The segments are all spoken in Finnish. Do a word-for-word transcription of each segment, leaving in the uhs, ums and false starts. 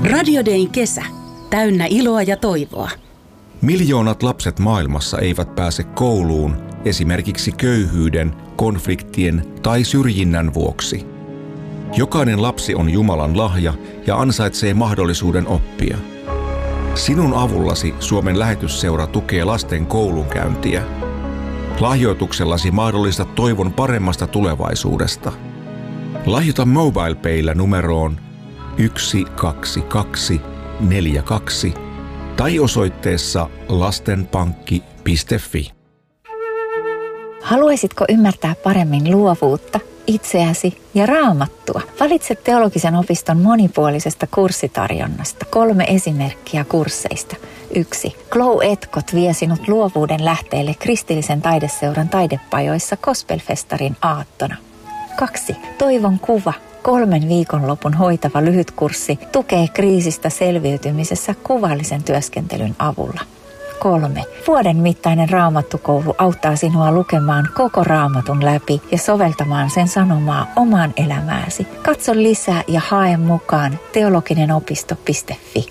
Radio Dayn kesä. Täynnä iloa ja toivoa. Miljoonat lapset maailmassa eivät pääse kouluun esimerkiksi köyhyyden, konfliktien tai syrjinnän vuoksi. Jokainen lapsi on Jumalan lahja ja ansaitsee mahdollisuuden oppia. Sinun avullasi Suomen lähetysseura tukee lasten koulunkäyntiä. Lahjoituksellasi mahdollistat toivon paremmasta tulevaisuudesta. Lahjoita MobilePaylla numeroon yksi kaksi kaksi neljä kaksi tai osoitteessa lastenpankki piste fi. Haluaisitko ymmärtää paremmin luovuutta, itseäsi ja Raamattua? Valitse teologisen opiston monipuolisesta kurssitarjonnasta kolme esimerkkiä kursseista. Yksi. Glow Etkot vie sinut luovuuden lähteelle kristillisen taideseuran taidepajoissa Gospelfestarin aattona. Kaksi. Toivon kuva. Kolmen viikonlopun hoitava lyhytkurssi tukee kriisistä selviytymisessä kuvallisen työskentelyn avulla. Kolme. Vuoden mittainen raamattukoulu auttaa sinua lukemaan koko raamatun läpi ja soveltamaan sen sanomaa omaan elämääsi. Katso lisää ja hae mukaan teologinen-opisto piste fi.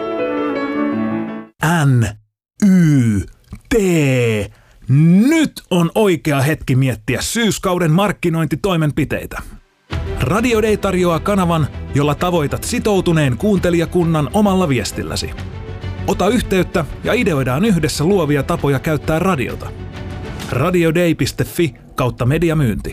N, Y, T. Nyt on oikea hetki miettiä syyskauden markkinointitoimenpiteitä. Radio Day tarjoaa kanavan, jolla tavoitat sitoutuneen kuuntelijakunnan omalla viestilläsi. Ota yhteyttä ja ideoidaan yhdessä luovia tapoja käyttää radiota. radioday piste fi kautta mediamyynti.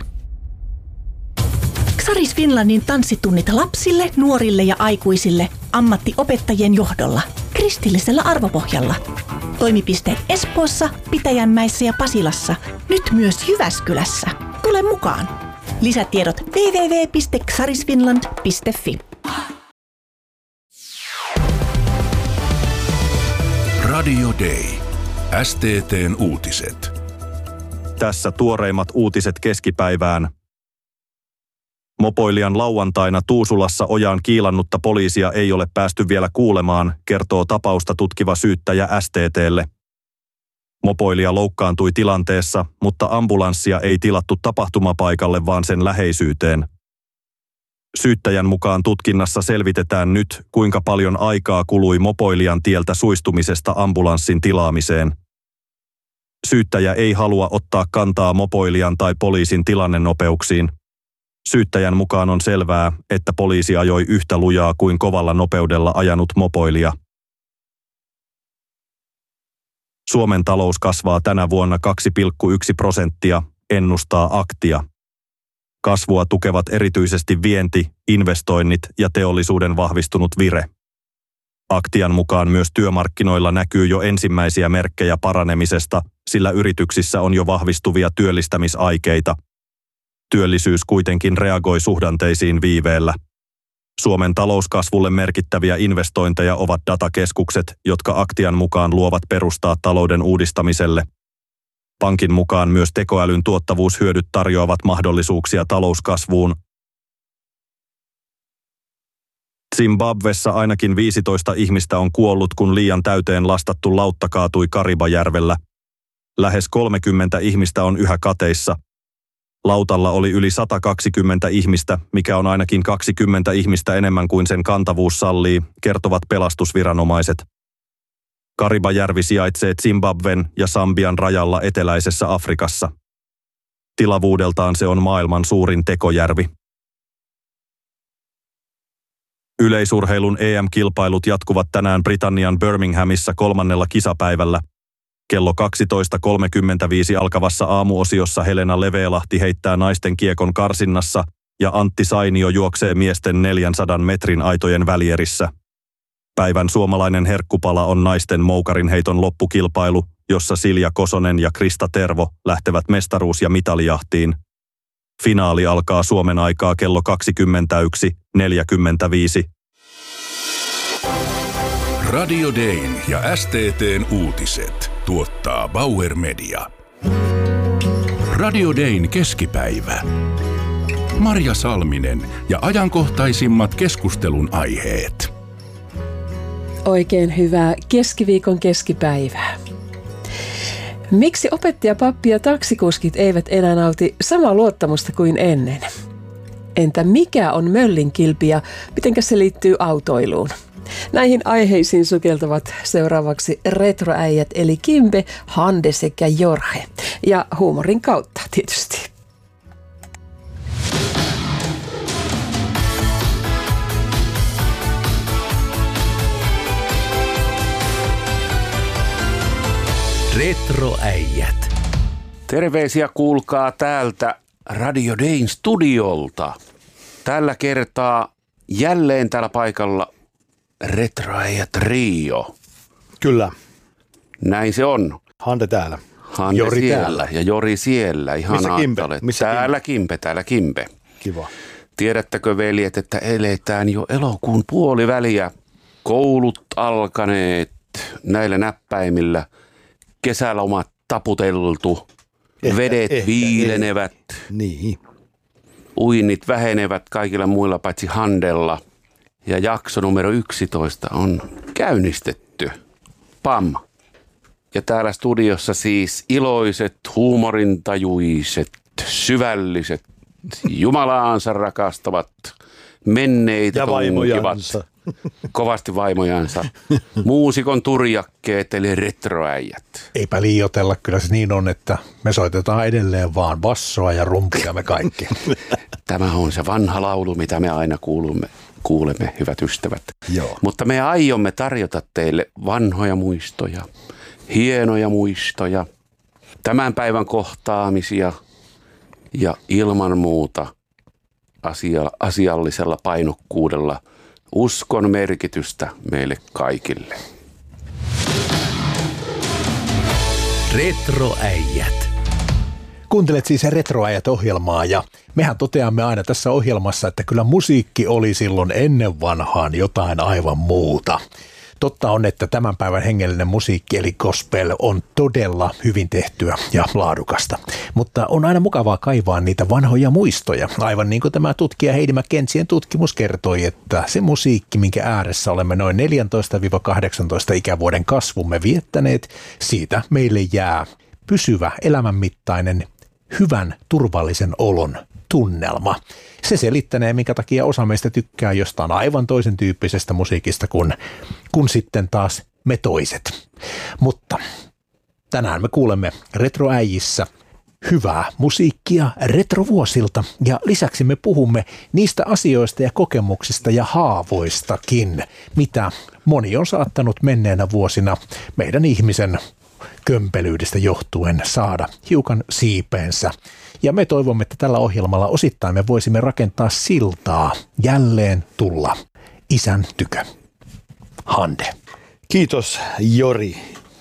Xaris Finlandin tanssitunnit lapsille, nuorille ja aikuisille ammattiopettajien johdolla kristillisellä arvopohjalla. Toimipisteet Espoossa, Pitäjänmäessä ja Pasilassa, nyt myös Jyväskylässä. Tule mukaan! Lisätiedot double-u double-u double-u piste xarisfinland piste fi. Radio Day. S T T:n uutiset. Tässä tuoreimmat uutiset keskipäivään. Mopoilijan lauantaina Tuusulassa ojaan kiilannutta poliisia ei ole päästy vielä kuulemaan, kertoo tapausta tutkiva syyttäjä S T T:lle. Mopoilija loukkaantui tilanteessa, mutta ambulanssia ei tilattu tapahtumapaikalle, vaan sen läheisyyteen. Syyttäjän mukaan tutkinnassa selvitetään nyt, kuinka paljon aikaa kului mopoilijan tieltä suistumisesta ambulanssin tilaamiseen. Syyttäjä ei halua ottaa kantaa mopoilijan tai poliisin tilannenopeuksiin. Syyttäjän mukaan on selvää, että poliisi ajoi yhtä lujaa kuin kovalla nopeudella ajanut mopoilija. Suomen talous kasvaa tänä vuonna kaksi pilkku yksi prosenttia, ennustaa Aktia. Kasvua tukevat erityisesti vienti, investoinnit ja teollisuuden vahvistunut vire. Aktian mukaan myös työmarkkinoilla näkyy jo ensimmäisiä merkkejä paranemisesta, sillä yrityksissä on jo vahvistuvia työllistämisaikeita. Työllisyys kuitenkin reagoi suhdanteisiin viiveellä. Suomen talouskasvulle merkittäviä investointeja ovat datakeskukset, jotka Aktian mukaan luovat perustaa talouden uudistamiselle. Pankin mukaan myös tekoälyn tuottavuushyödyt tarjoavat mahdollisuuksia talouskasvuun. Zimbabwessa ainakin viisitoista ihmistä on kuollut, kun liian täyteen lastattu lautta kaatui Karibajärvellä. Lähes kolmekymmentä ihmistä on yhä kateissa. Lautalla oli yli sata kaksikymmentä ihmistä, mikä on ainakin kaksikymmentä ihmistä enemmän kuin sen kantavuus sallii, kertovat pelastusviranomaiset. Karibajärvi sijaitsee Zimbabwen ja Sambian rajalla eteläisessä Afrikassa. Tilavuudeltaan se on maailman suurin tekojärvi. Yleisurheilun E M-kilpailut jatkuvat tänään Britannian Birminghamissa kolmannella kisapäivällä. Kello kaksitoista kolmekymmentäviisi alkavassa aamuosiossa Helena Leveelahti heittää naisten kiekon karsinnassa ja Antti Sainio juoksee miesten neljänsadan metrin aitojen välierissä. Päivän suomalainen herkkupala on naisten moukarinheiton loppukilpailu, jossa Silja Kosonen ja Krista Tervo lähtevät mestaruus- ja mitalijahtiin. Finaali alkaa Suomen aikaa kello kaksikymmentäyksi neljäkymmentäviisi. Radio Dayn ja S T T:n uutiset tuottaa Bauer Media. Radio Dayn keskipäivä. Marja Salminen ja ajankohtaisimmat keskustelun aiheet. Oikein hyvää keskiviikon keskipäivää. Miksi opettaja, pappi ja taksikuskit eivät enää nauti samaa luottamusta kuin ennen? Entä mikä on möllinkilpi ja mitenkä se liittyy autoiluun? Näihin aiheisiin sukeltavat seuraavaksi retroäijät eli Kimbe, Hande sekä Jorge. Ja huumorin kautta tietysti. Retroäijät. Terveisiä kuulkaa täältä Radio Dayn studiolta. Tällä kertaa jälleen täällä paikalla Retroäijät Trio. Kyllä. Näin se on. Hande täällä. Hande Jori siellä täällä. ja Jori siellä. Ihanaa, Missä Kimbe? että olet. Missä täällä Kimbe, täällä Kimbe. Kiva. Tiedättekö veljet, että eletään jo elokuun puoliväliä. Koulut alkaneet näillä näppäimillä. Kesälomat taputeltu. Ehkä, vedet ehkä, viilenevät. Ei. Niin. Uinnit vähenevät kaikilla muilla paitsi Handella. Ja jakso numero yksitoista on käynnistetty. Pam. Ja täällä studiossa siis iloiset, huumorintajuiset, syvälliset, Jumalaansa rakastavat, menneitä ja tunkivat, kovasti vaimojansa, muusikon turjakkeet eli retroäijät. Eipä liioitella, kyllä se niin on, että me soitetaan edelleen vaan bassoa ja rumpia me kaikki. Tämä on se vanha laulu, mitä me aina kuulumme. Kuulemme, hyvät ystävät. Joo. Mutta me aiomme tarjota teille vanhoja muistoja, hienoja muistoja, tämän päivän kohtaamisia ja ilman muuta asia, asiallisella painokkuudella uskon merkitystä meille kaikille. Retroäijät. Kuuntelet siis Retroäijät-ohjelmaa ja mehän toteamme aina tässä ohjelmassa, että kyllä musiikki oli silloin ennen vanhaan jotain aivan muuta. Totta on, että tämän päivän hengellinen musiikki eli gospel on todella hyvin tehtyä ja laadukasta. Mutta on aina mukavaa kaivaa niitä vanhoja muistoja. Aivan niin kuin tämä tutkija Heidi McKenzien tutkimus kertoi, että se musiikki, minkä ääressä olemme noin neljätoista kahdeksantoista ikävuoden kasvumme viettäneet, siitä meille jää pysyvä elämänmittainen hyvän turvallisen olon tunnelma. Se selittänee, minkä takia osa meistä tykkää jostain aivan toisen tyyppisestä musiikista kuin, kuin sitten taas me toiset. Mutta tänään me kuulemme Retroäijissä hyvää musiikkia retrovuosilta ja lisäksi me puhumme niistä asioista ja kokemuksista ja haavoistakin, mitä moni on saattanut menneenä vuosina meidän ihmisen kömpelyydestä johtuen saada hiukan siipeensä. Ja me toivomme, että tällä ohjelmalla osittain me voisimme rakentaa siltaa jälleen tulla isän tykö. Hande. Kiitos Jori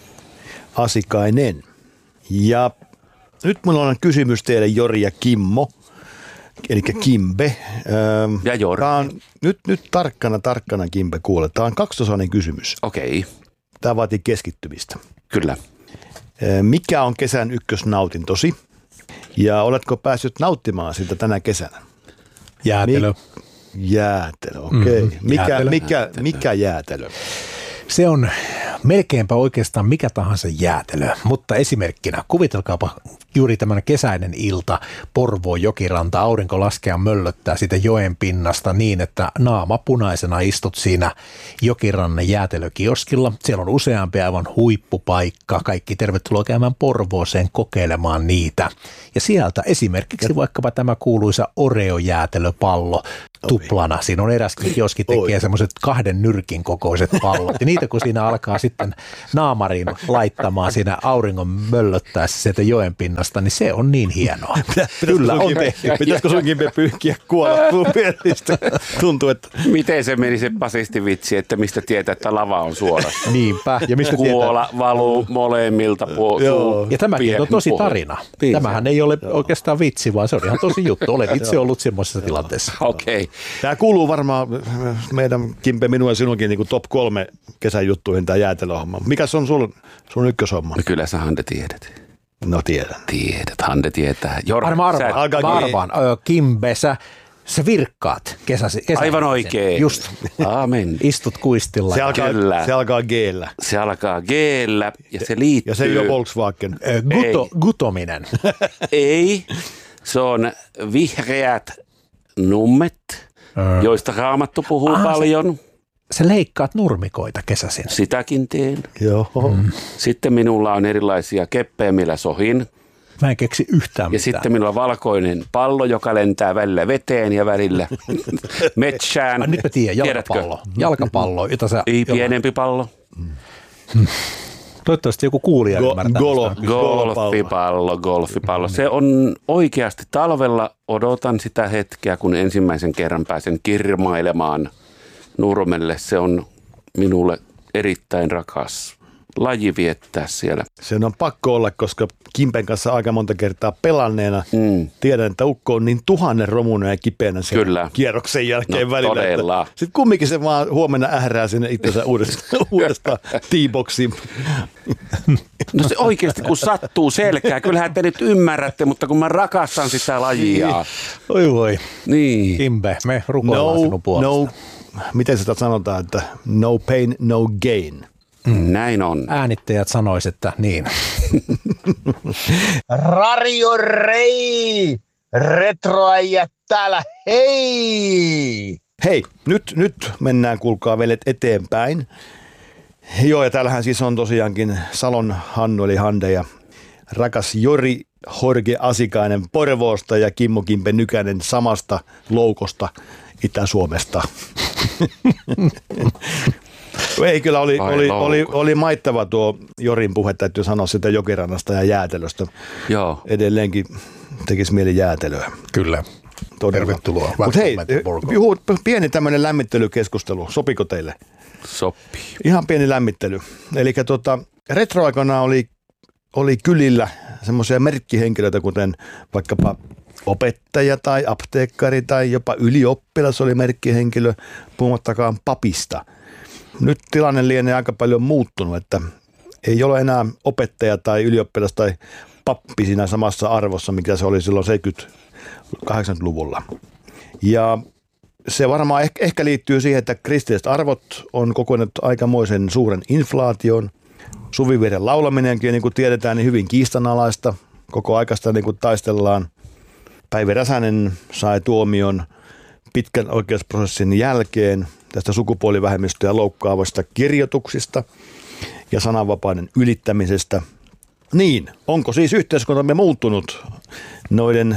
Asikainen. Ja nyt minulla on kysymys teille Jori ja Kimmo, eli Kimbe. Ja Jori. Tämä on, nyt, nyt tarkkana, tarkkana Kimbe kuule. Tämä on kaksitasoinen kysymys. Okei. Okay. Tämä vaatii keskittymistä. Kyllä. Mikä on kesän ykkösnautintosi? Ja oletko päässyt nauttimaan sitä tänä kesänä? Jäätelö. Mik- jäätelö, okei. Okay. Mm-hmm. Mikä, jäätelö. mikä, mikä jäätelö? Se on melkeinpä oikeastaan mikä tahansa jäätelö, mutta esimerkkinä kuvitelkaapa juuri tämän kesäinen ilta, Porvoon jokiranta, aurinko laskee ja möllöttää sitä joen pinnasta niin, että naama punaisena istut siinä jokirannan jäätelökioskilla. Siellä on useampi aivan huippupaikka, kaikki tervetuloa käymään Porvooseen kokeilemaan niitä. Ja sieltä esimerkiksi ja vaikkapa tämä kuuluisa Oreo-jäätelöpallo tuplana. Siinä on eräskin kioski tekee semmoiset kahden nyrkin kokoiset pallot. Ja niitä kun siinä alkaa sitten naamariin laittamaan siinä auringon möllöttäessä sieltä joen pinnasta, niin se on niin hienoa. Kyllä on tehty. Pitäisikö sunkin pyyhkiä kuolla pienistä? Tuntuu, että... Miten se meni se basistin vitsi, että mistä tietää, että lava on suorassa? Niinpä. Ja mistä Kuola tietää? Valuu molemmilta puolilta. Ja tämäkin on tosi tarina. Tämähän ei ole oikeastaan vitsi, vaan se on ihan tosi juttu. Olen itse ollut semmoisessa tilanteessa. Okei. Okay. Tämä kuuluu varmaan meidän Kimpe, minun ja sinunkin niin kuin top kolme kesän juttuihin tämä jäätelöhomma. Mikäs on sun, sun ykköshomma? No kyllä sä Hande tiedät. No tiedän. Tiedät, Hande tietää. Jor, Arma arvaan, sä... arvaan. Kimbe, sä, sä virkkaat kesäsi. kesäsi Aivan oikein. Just. Aamen. Istut kuistilla. Se alkaa, se alkaa G-llä. Se alkaa G-llä ja se liittyy... Ja se ei ole Volkswagen. Guto, gutominen. Ei, se on vihreät nummet, joista Raamattu puhuu ah, paljon. Se, sä leikkaat nurmikoita kesäisin. Sitäkin teen. Joo. Mm. Sitten minulla on erilaisia keppejä, millä sohin. Mä en keksi yhtään Ja mitään. sitten minulla on valkoinen pallo, joka lentää välillä veteen ja välillä metsään. Ai, nyt mä tiedän, jalkapallo. Tiedätkö? Jalkapallo, jota sä... Ei pienempi pallo. Hmm. Toivottavasti joku kuulija Go- ymmärtää. golo. Golfipallo, golfipallo. Se on oikeasti talvella, odotan sitä hetkeä, kun ensimmäisen kerran pääsen kirmailemaan nurmelle. Se on minulle erittäin rakas laji viettää siellä. Sen on pakko olla, koska Kimpen kanssa aika monta kertaa pelanneena Mm. tiedän, että ukko on niin tuhannen romunen ja kipeänä sen Kyllä. kierroksen jälkeen No, välillä. todella. Sitten kumminkin se vaan huomenna ährää sinne itsensä uudestaan, uudestaan T-boksiin. No se oikeasti, kun sattuu selkää, kyllähän te nyt ymmärrätte, mutta kun mä rakastan sitä lajia. Oi voi. Niin. Kimbe, me rukoillaan No, sinun puolesta. no, miten sitä sanotaan, että no pain, no gain. Näin on. Äänittäjät sanois, että niin. Radio Rei, retroäijät täällä, hei! Hei, nyt, nyt mennään, kuulkaa veljet, eteenpäin. Joo, ja täällähän siis on tosiaankin Salon Hannu eli Hande ja rakas Jori Jorge Asikainen Porvoosta ja Kimmo Kimpe Nykänen samasta loukosta Itä-Suomesta. Ei kyllä, oli, oli, oli, oli maittava tuo Jorin puhe, täytyy sanoa sitä Jokirannasta ja jäätelöstä. Joo. Edelleenkin tekisi mieli jäätelöä. Kyllä. Todella. Tervetuloa. Mutta hei, juhu, pieni tämmöinen lämmittelykeskustelu. Sopiko teille? Sopii. Ihan pieni lämmittely. Eli tota, retroaikana oli, oli kylillä semmoisia merkkihenkilöitä, kuten vaikkapa opettaja tai apteekkari tai jopa ylioppilas oli merkkihenkilö, puhumattakaan papista. Nyt tilanne lienee aika paljon muuttunut, että ei ole enää opettaja tai ylioppilas tai pappi siinä samassa arvossa, mikä se oli silloin seitsemänkymmentä-kahdeksankymmentäluvulla. Ja se varmaan ehkä, ehkä liittyy siihen, että kristilliset arvot on kokonut aikamoisen suuren inflaation. Suvivirren laulaminenkin, niin kuin tiedetään, niin hyvin kiistanalaista. Koko aikaista niin kuin taistellaan. Päivi Räsänen sai tuomion pitkän oikeusprosessin jälkeen tästä sukupuolivähemmistöä loukkaavasta kirjoituksista ja sananvapauden ylittämisestä. Niin, onko siis yhteiskuntamme muuttunut noiden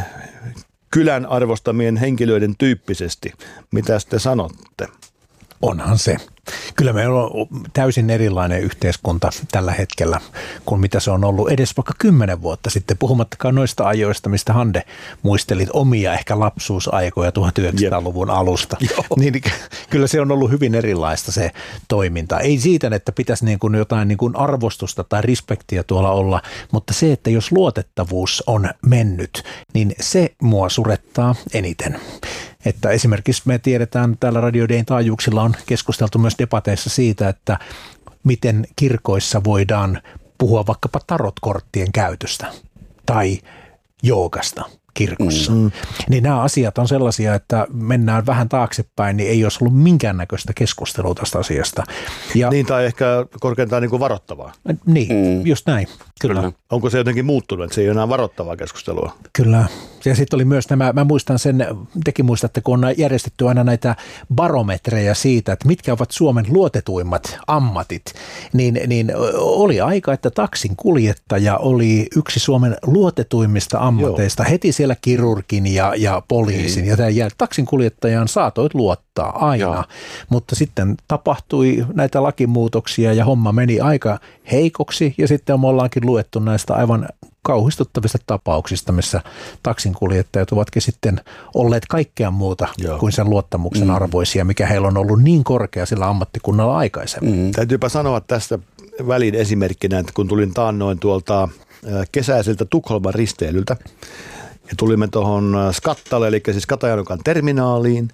kylän arvostamien henkilöiden tyyppisesti? Mitä te sanotte? Onhan se. Kyllä meillä on täysin erilainen yhteiskunta tällä hetkellä kuin mitä se on ollut edes vaikka kymmenen vuotta sitten, puhumattakaan noista ajoista, mistä Hande muistelit omia ehkä lapsuusaikoja tuhatyhdeksänsataaluvun alusta. Niin, kyllä se on ollut hyvin erilaista se toiminta. Ei siitä, että pitäisi niin kuin jotain niin kuin arvostusta tai respektiä tuolla olla, mutta se, että jos luotettavuus on mennyt, niin se mua surettaa eniten. Että esimerkiksi me tiedetään, täällä Radio Dayn taajuuksilla on keskusteltu myös debateissa siitä, että miten kirkoissa voidaan puhua vaikkapa tarotkorttien käytöstä tai joogasta kirkossa. Mm. Niin nämä asiat on sellaisia, että mennään vähän taaksepäin, niin ei olisi ollut minkäännäköistä keskustelua tästä asiasta. Ja, niin, tai ehkä korkeintaan niin kuin varoittavaa. Niin, mm. just näin. Kyllä. Kyllä. Onko se jotenkin muuttunut, että se ei ole enää varoittavaa keskustelua? Kyllä. Ja sitten oli myös nämä, mä muistan sen, tekin muistatte, kun on järjestetty aina näitä barometreja siitä, että mitkä ovat Suomen luotetuimmat ammatit, niin, niin oli aika, että taksin kuljettaja oli yksi Suomen luotetuimmista ammateista. Joo. Heti siellä kirurgin ja, ja poliisin. Mm. Ja tämän jälkeen taksin kuljettajaan saatoit luottaa aina, Joo. mutta sitten tapahtui näitä lakimuutoksia ja homma meni aika heikoksi ja sitten me ollaankin luettu näistä aivan kauhistuttavista tapauksista, missä taksinkuljettajat ovatkin sitten olleet kaikkea muuta Joo. kuin sen luottamuksen mm. arvoisia, mikä heillä on ollut niin korkea sillä ammattikunnalla aikaisemmin. Mm. Täytyypä sanoa tästä välin esimerkkinä, että kun tulin taannoin tuolta kesäiseltä Tukholman risteilyltä ja tulimme tuohon Skattalle, eli siis Katajanukan terminaaliin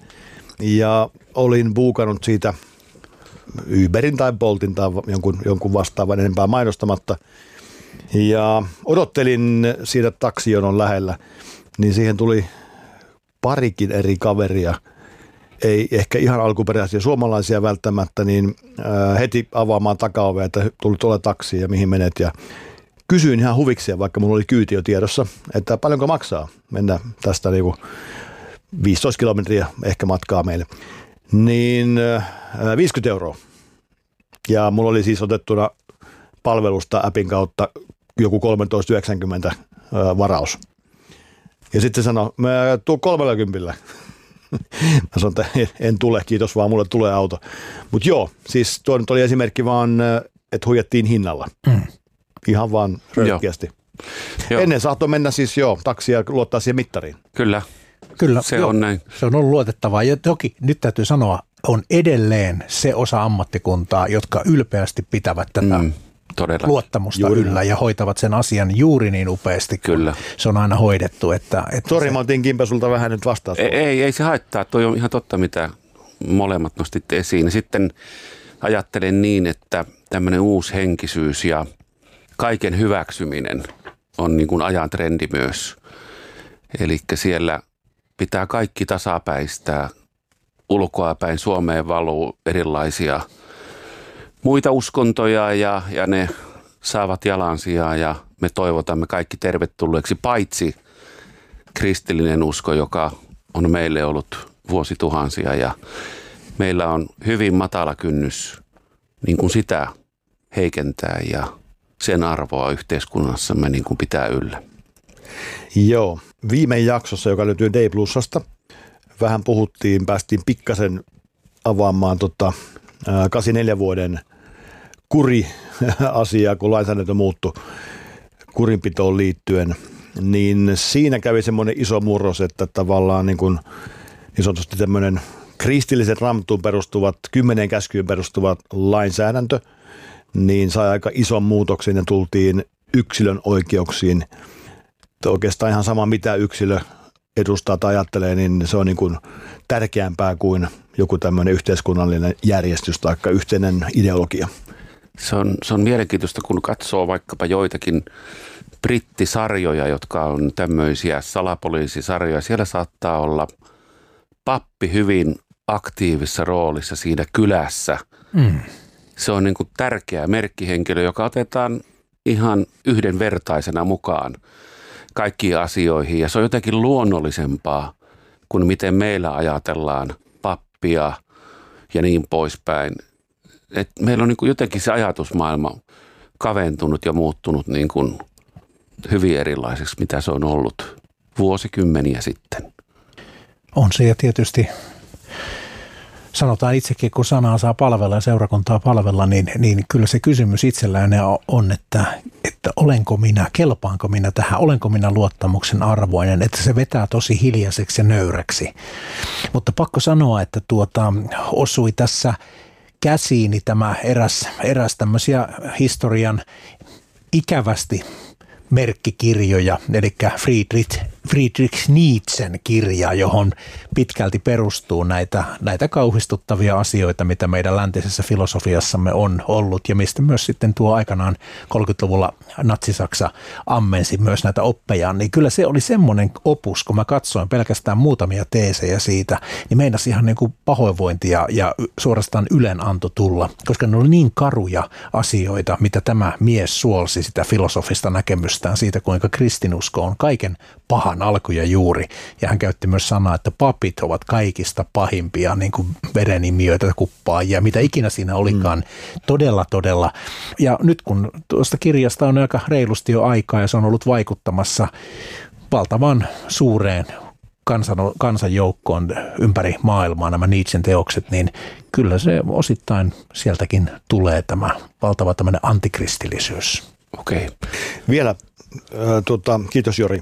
ja olin buukannut siitä Uberin tai Boltin tai jonkun, jonkun vastaavan enempää mainostamatta. Ja odottelin siinä taksijonon lähellä, niin siihen tuli parikin eri kaveria, ei ehkä ihan alkuperäisiä suomalaisia välttämättä, niin ää, heti avaamaan takaovea, että tuli tuolla taksiin ja mihin menet. Ja kysyin ihan huvikseen, vaikka mulla oli kyyti jo tiedossa, että paljonko maksaa mennä tästä niinku viisitoista kilometriä ehkä matkaa meille. niin viisikymmentä euroa. Ja mulla oli siis otettuna palvelusta appin kautta joku kolmetoista yhdeksänkymmentä varaus. Ja sitten se sanoi, mä tuun kolmellakymmenellä. Mä sanoin, että en tule, kiitos vaan, mulle tulee auto. Mutta joo, siis tuo nyt oli esimerkki vaan, että huijattiin hinnalla. Mm. Ihan vaan röyhkeästi. Ennen saattoi mennä siis joo, taksia luottaa siihen mittariin. Kyllä, Kyllä se joo, on näin. Se on ollut luotettavaa. Ja toki nyt täytyy sanoa, on edelleen se osa ammattikuntaa, jotka ylpeästi pitävät tätä mm, luottamusta juuri yllä näin. Ja hoitavat sen asian juuri niin upeasti, Kyllä. se on aina hoidettu. Että, että Sori, se... mä otin Kimpe sulta vähän nyt vastaus. Ei, ei, ei se haittaa. Toi on ihan totta, mitä molemmat nostitte esiin. Sitten ajattelen niin, että tämmöinen uusi henkisyys ja kaiken hyväksyminen on niin kuin ajan trendi myös. Eli siellä pitää kaikki tasapäistää. Ulkoapäin Suomeen valuu erilaisia muita uskontoja ja, ja ne saavat jalansijaa ja me toivotamme kaikki tervetulleeksi, paitsi kristillinen usko, joka on meille ollut vuosituhansia ja meillä on hyvin matala kynnys niin kuin sitä heikentää ja sen arvoa yhteiskunnassamme niin kuin pitää yllä. Joo, viime jaksossa, joka löytyy D Plusasta, vähän puhuttiin, päästiin pikkasen avaamaan tota, kahdeksankymmentäneljä vuoden kuri-asiaa, kun lainsäädäntö muuttui kurinpitoon liittyen, niin siinä kävi semmoinen iso murros, että tavallaan niin kuin niin sanotusti tämmöinen kristilliset raamatuun perustuvat, kymmenen käskyyn perustuvat lainsäädäntö, niin sai aika ison muutoksen ja tultiin yksilön oikeuksiin. Oikeastaan ihan sama, mitä yksilö edustaa tai ajattelee, niin se on niin kuin tärkeämpää kuin joku tämmöinen yhteiskunnallinen järjestys tai yhteinen ideologia. Se on, se on mielenkiintoista, kun katsoo vaikkapa joitakin brittisarjoja, jotka on tämmöisiä salapoliisisarjoja. Siellä saattaa olla pappi hyvin aktiivisessa roolissa siinä kylässä. Mm. Se on niin kuin tärkeä merkkihenkilö, joka otetaan ihan yhdenvertaisena mukaan kaikkiin asioihin. Ja se on jotenkin luonnollisempaa kuin miten meillä ajatellaan pappia ja niin poispäin. Et meillä on niin kuin jotenkin se ajatusmaailma kaventunut ja muuttunut niin kuin hyvin erilaiseksi, mitä se on ollut vuosikymmeniä sitten. On se ja tietysti sanotaan itsekin, kun sanaa saa palvella ja seurakuntaa palvella, niin, niin kyllä se kysymys itsellään on, että, että olenko minä, kelpaanko minä tähän, olenko minä luottamuksen arvoinen, että se vetää tosi hiljaiseksi ja nöyräksi. Mutta pakko sanoa, että tuota, osui tässä käsiini tämä eräs, eräs tämmöisiä historian ikävästi merkkikirjoja, eli Friedrich, Friedrich Nietzschen kirja, johon pitkälti perustuu näitä, näitä kauhistuttavia asioita, mitä meidän läntisessä filosofiassamme on ollut, ja mistä myös sitten tuo aikanaan kolmekymmentäluvulla Natsi-Saksa ammensi myös näitä oppejaan, niin kyllä se oli semmoinen opus, kun mä katsoin pelkästään muutamia teesejä siitä, niin meinasi ihan niin kuin pahoinvointia ja suorastaan ylenanto tulla, koska ne oli niin karuja asioita, mitä tämä mies suolsi sitä filosofista näkemystä siitä, kuinka kristinusko on kaiken pahan alku ja juuri. Ja hän käytti myös sanaa, että papit ovat kaikista pahimpia niin kuin verenimiöitä, kuppaajia, mitä ikinä siinä olikaan. Mm. Todella, todella. Ja nyt kun tuosta kirjasta on aika reilusti jo aikaa ja se on ollut vaikuttamassa valtavan suureen kansan, kansanjoukkoon ympäri maailmaa nämä Nietzschen teokset, niin kyllä se osittain sieltäkin tulee tämä valtava tämmöinen antikristillisyys. Okei. Vielä, äh, tuota, kiitos Jori.